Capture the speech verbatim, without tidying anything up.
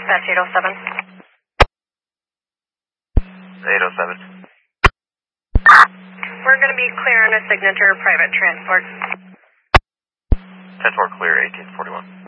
dispatch eight oh seven. eight oh seven. We're going to be clear on a signature private transport. ten four clear, eighteen forty-one.